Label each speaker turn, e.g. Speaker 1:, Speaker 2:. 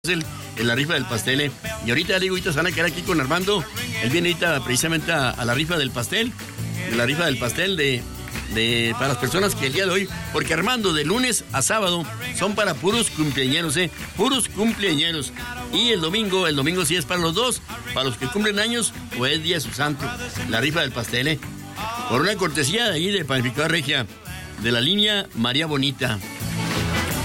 Speaker 1: en la rifa del pastel, Y ahorita le digo, ahorita se van a quedar aquí con Armando. Él viene ahorita precisamente a la rifa del pastel. De la rifa del pastel para las personas que el día de hoy, porque Armando, de lunes a sábado son para puros cumpleañeros, puros cumpleañeros. Y el domingo sí es para los dos, para los que cumplen años o es día de su santo. La rifa del pastel, por una cortesía de ahí de Panificadora Regia, de la línea María Bonita.